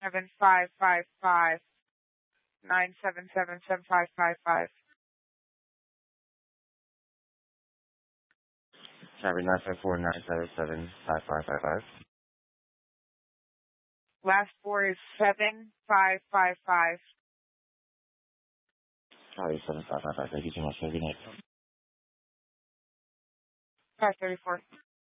7555 977-7555. Sorry, 954-977-5555. Last four is 7555. Sorry, 7555. Thank you so much. Have a good night. 534.